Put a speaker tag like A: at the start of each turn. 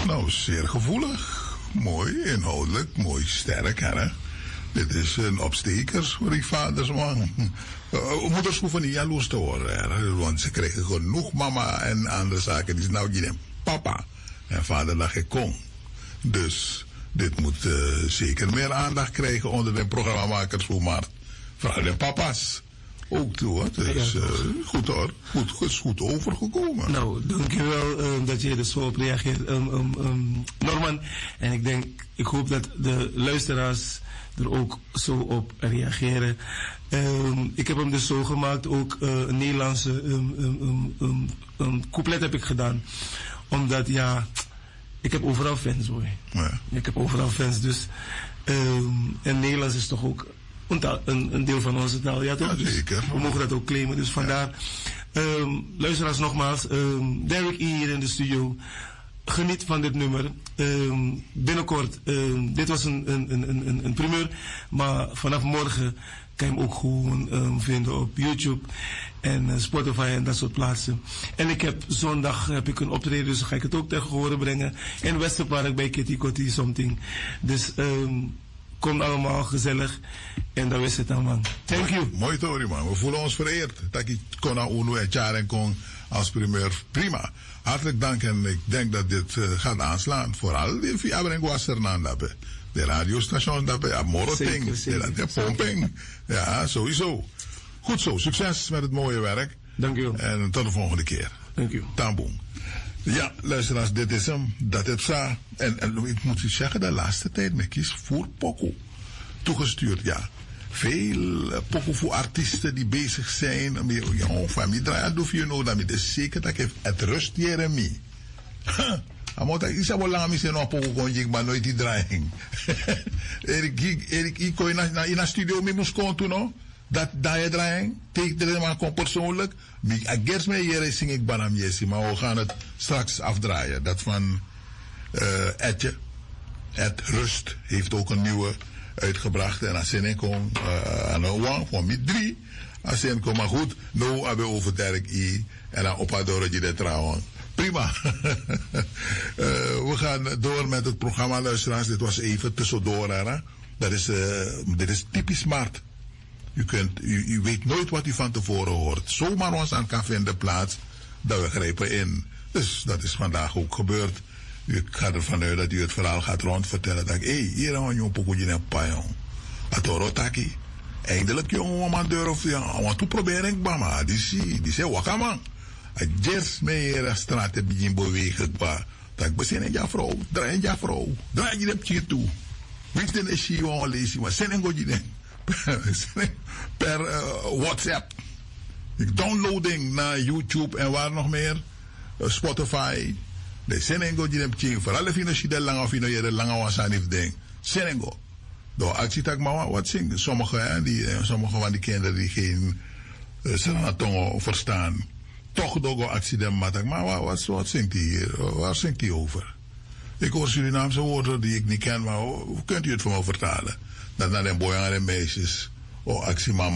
A: Nou, zeer gevoelig. Mooi, inhoudelijk, mooi sterk, hè? Dit is een opsteker voor die vaders, man. Moeders hoeven niet jaloers te worden, hè? Want ze krijgen genoeg mama en andere zaken. Die is nou die papa. En vader lag ik kon. Dus dit moet zeker meer aandacht krijgen onder de programmamakers voor maart. Vooral de papa's. Ook toe, hoor. Dus goed hoor. Goed overgekomen.
B: Nou, dankjewel dat je er zo op reageert, Norman. En ik hoop dat de luisteraars er ook zo op reageren. Ik heb hem dus zo gemaakt, ook een Nederlandse couplet heb ik gedaan. Omdat, ja, ik heb overal fans, hoor. Ja. Ik heb overal fans, dus en Nederlands is toch ook een deel van onze taal. Ja, toch?
A: Ja, zeker.
B: We mogen dat ook claimen, dus vandaar. Luisteraars nogmaals, Derek E. hier in de studio. Geniet van dit nummer. Binnenkort, dit was een primeur, maar vanaf morgen kan je hem ook gewoon vinden op YouTube en Spotify en dat soort plaatsen. En zondag heb ik een optreden, dus ga ik het ook tegen horen brengen. In Westerpark bij Kitty Kotti something. Dus kom allemaal gezellig en dat is het dan, man. Thank you.
A: Mooi Tori, man. We voelen ons vereerd dat ik kon naar UNO en Charen kon als primeur. Prima. Hartelijk dank en ik denk dat dit gaat aanslaan. Vooral via Brengwasser daarbij. De radiostation daarbij. Amoroting. De pomping. Ja, sowieso. Goed zo. Succes met het mooie werk.
B: Dank u.
A: En tot de volgende keer.
B: Dank u.
A: Tamboom. Ja, luisteraars, dit is hem. Dat het sa. En ik moet u zeggen, de laatste tijd me kies voor Poco. Toegestuurd, ja. Veel Poco voor artiesten die bezig zijn. Van mij draaien, doe je nou, dat is zeker dat ik het rust hier mee. Ik zou wel lang misschien nog Poco kon ik maar nooit die draaiing. Ik kon in de studio mee moest komen toen, no? Dat je draaiing, tegen de man komt persoonlijk. Ik guess me hier zing ik Banam Jessie, maar we gaan het straks afdraaien. Dat van Etje. Het Rust heeft ook een nieuwe uitgebracht. En als ik kom, aan een wang van mij 3. Als ik kom, maar goed, nou hebben we over Derek E. En dan op haar doortje de trouwen. Prima. We gaan door met het programma, luisteraars. Dit was even tussendoor, hè. Dit is typisch smart. U weet nooit wat u van tevoren hoort. Zomaar ons aan kan vinden plaats, dat we grijpen in. Dus dat is vandaag ook gebeurd. Ik ga ervan uit dat u het verhaal gaat rondvertellen. Dat hier aan een pokoetje en pajon. Atorotaki. Eindelijk jongen, man durf. Ja, want toen probeer ik mama. Die zei wakaman. Jers mee de straat heb je bewegen. Dat ik bezin in jouw vrouw. Draai je vrouw. Draai je je toe. Wie dan is je jongen lezen. Maar zijn en je per WhatsApp. Ik downloading naar YouTube en waar nog meer. Spotify. De Senengo die hem ching. Vooral als je de lange of je de lange was aan het ding. Senengo. Door actie tak maar wat zingen. Sommige van die kinderen die geen Sanatongo verstaan. Toch door actie dem maar wat zingt hij hier? Waar zingt hij over? Ik hoor Surinaamse woorden die ik niet ken, maar hoe kunt u het voor me vertalen? Dat naar de boyen en meisjes. Actie mama.